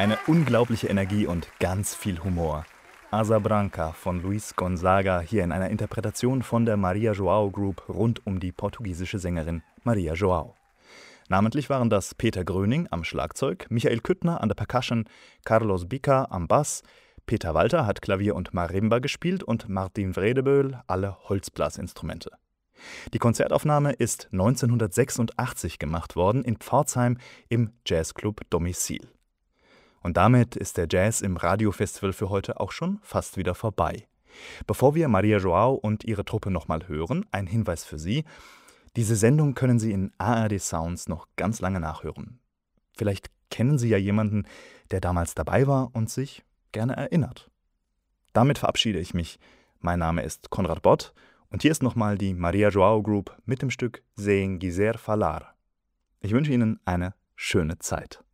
Eine unglaubliche Energie und ganz viel Humor. Asa Branca von Luis Gonzaga hier in einer Interpretation von der Maria João Group rund um die portugiesische Sängerin Maria João. Namentlich waren das Peter Gröning am Schlagzeug, Michael Küttner an der Percussion, Carlos Bica am Bass, Peter Walter hat Klavier und Marimba gespielt und Martin Vredeböhl alle Holzblasinstrumente. Die Konzertaufnahme ist 1986 gemacht worden in Pforzheim im Jazzclub Domizil. Und damit ist der Jazz im Radiofestival für heute auch schon fast wieder vorbei. Bevor wir Maria João und ihre Truppe nochmal hören, ein Hinweis für Sie: Diese Sendung können Sie in ARD Sounds noch ganz lange nachhören. Vielleicht kennen Sie ja jemanden, der damals dabei war und sich gerne erinnert. Damit verabschiede ich mich. Mein Name ist Konrad Bott und hier ist nochmal die Maria João Group mit dem Stück Sem Quiser Falar. Ich wünsche Ihnen eine schöne Zeit.